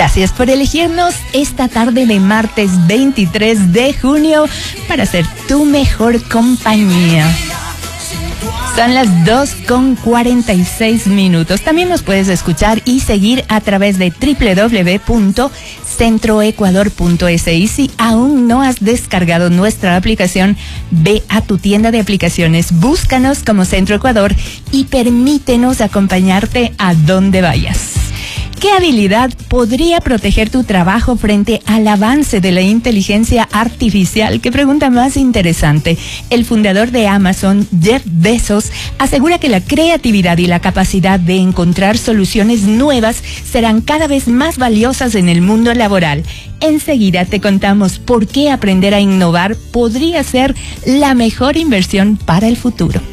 Gracias por elegirnos esta tarde de martes 23 de junio para ser tu mejor compañía. Son las 2:46. También nos puedes escuchar y seguir a través de www.centroecuador.es. Y si aún no has descargado nuestra aplicación, ve a tu tienda de aplicaciones, búscanos como Centro Ecuador y permítenos acompañarte a donde vayas. ¿Qué habilidad podría proteger tu trabajo frente al avance de la inteligencia artificial? Qué pregunta más interesante. El fundador de Amazon, Jeff Bezos, asegura que la creatividad y la capacidad de encontrar soluciones nuevas serán cada vez más valiosas en el mundo laboral. Enseguida te contamos por qué aprender a innovar podría ser la mejor inversión para el futuro.